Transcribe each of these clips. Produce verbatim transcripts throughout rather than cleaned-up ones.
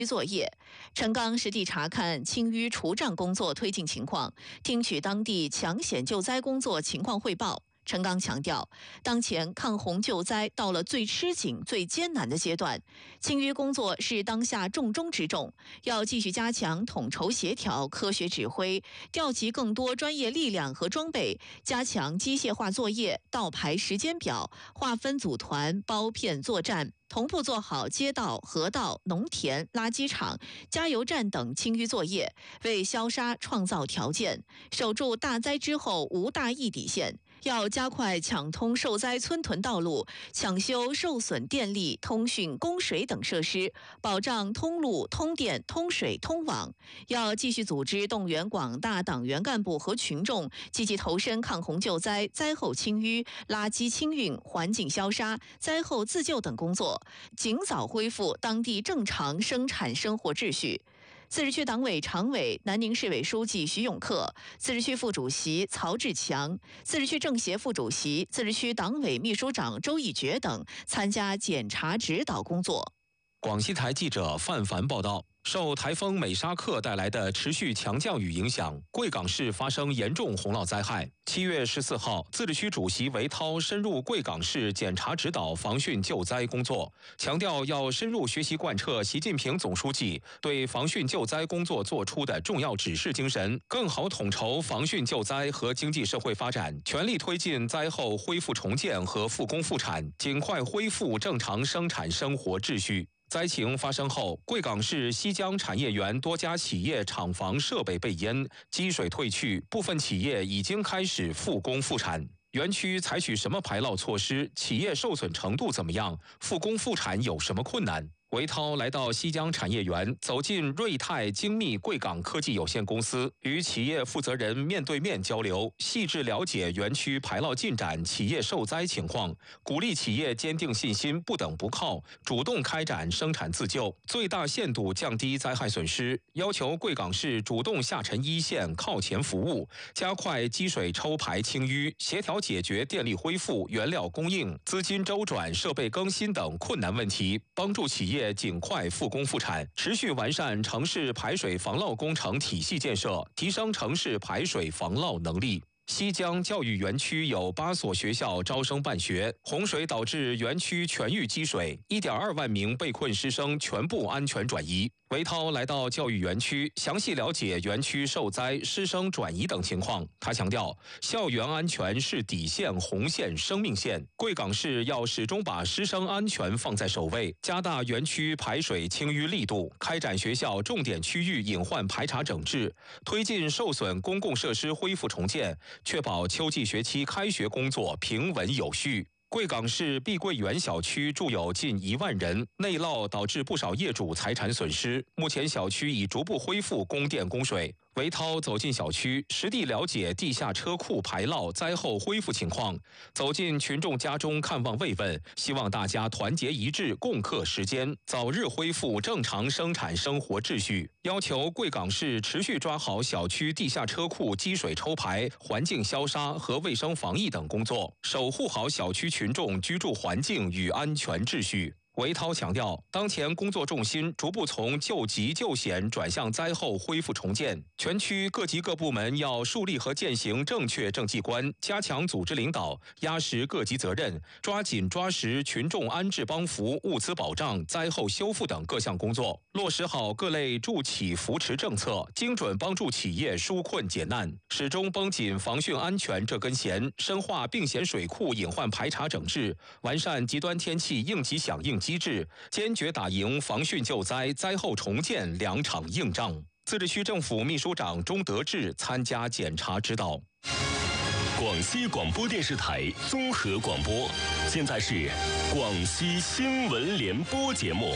作业。陈刚实地查看清淤除障工作推进情况，听取当地抢险救灾工作情况汇报。陈刚强调，当前抗洪救灾到了最吃紧、最艰难的阶段，清淤工作是当下重中之重，要继续加强统筹协调、科学指挥，调集更多专业力量和装备，加强机械化作业，倒排时间表，划分组团、包片作战。同步做好街道、河道、农田、垃圾场、加油站等清淤作业，为消杀创造条件，守住大灾之后无大疫底线。要加快抢通受灾村屯道路，抢修受损电力、通讯、供水等设施，保障通路、通电、通水、通网。要继续组织动员广大党员干部和群众，积极投身抗洪救灾、灾后清淤、垃圾清运、环境消杀、灾后自救等工作，尽早恢复当地正常生产生活秩序。自治区党委常委、南宁市委书记徐永克，自治区副主席曹志强，自治区政协副主席、自治区党委秘书长周义觉等参加检查指导工作。 广西台记者范凡报道。受台风美沙克带来的持续强降雨影响，贵港市发生严重洪涝灾害。七月十四号，自治区主席韦涛深入贵港市检查指导防汛救灾工作，强调要深入学习贯彻习近平总书记对防汛救灾工作作出的重要指示精神，更好统筹防汛救灾和经济社会发展，全力推进灾后恢复重建和复工复产，尽快恢复正常生产生活秩序。灾情发生后，贵港市西江产业园多家企业厂房设备被淹，积水退去，部分企业已经开始复工复产。园区采取什么排涝措施？企业受损程度怎么样？复工复产有什么困难？韦涛来到西江产业园，走进瑞泰精密贵港科技有限公司，与企业负责人面对面交流，细致了解园区排涝进展、企业受灾情况，鼓励企业坚定信心，不等不靠，主动开展生产自救，最大限度降低灾害损失。要求贵港市主动下沉一线，靠前服务，加快积水抽排清淤，协调解决电力恢复、原料供应、资金周转、设备更新等困难问题，帮助企业尽快复工复产，持续完善城市排水防涝工程体系建设，提升城市排水防涝能力。西江教育园区有八所学校招生办学，洪水导致园区全域积水，一点二万名被困师生全部安全转移。韦涛来到教育园区，详细了解园区受灾、师生转移等情况。他强调，校园安全是底线、红线、生命线。贵港市要始终把师生安全放在首位，加大园区排水清淤力度，开展学校重点区域隐患排查整治，推进受损公共设施恢复重建，确保秋季学期开学工作平稳有序。贵港市碧桂园小区住有近一万人，内涝导致不少业主财产损失。目前小区已逐步恢复供电供水。韦涛走进小区，实地了解地下车库排涝灾后恢复情况，走进群众家中看望慰问，希望大家团结一致，共克时艰，早日恢复正常生产生活秩序。要求贵港市持续抓好小区地下车库积水抽排、环境消杀和卫生防疫等工作，守护好小区群众居住环境与安全秩序。韦涛强调，当前工作重心逐步从救急救险转向灾后恢复重建，全区各级各部门要树立和践行正确政绩观，加强组织领导，压实各级责任，抓紧抓实群众安置帮扶、物资保障、灾后修复等各项工作，落实好各类助企扶持政策，精准帮助企业纾困解难，始终绷紧防汛安全这根弦，深化病险水库隐患排查整治，完善极端天气应急响应机制，坚决打赢防汛救灾、灾后重建两场硬仗。自治区政府秘书长钟德志参加检查指导。 广西广播电视台综合广播，现在是广西新闻联播节目。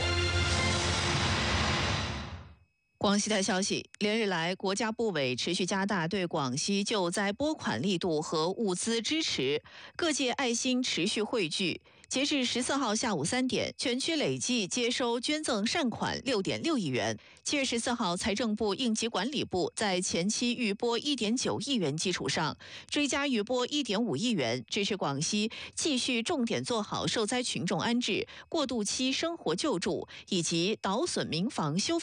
广西台消息，连日来，国家部委持续加大对广西救灾拨款力度和物资支持，各界爱心持续汇聚。截至十四号下午三点，全区累计接收捐赠善款六点六亿元。七月十四号，财政部应急管理部在前期预拨一点九亿元基础上，追加预拨一点五亿元，支持广西继续重点做好受灾群众安置、过渡期生活救助以及倒损民房修复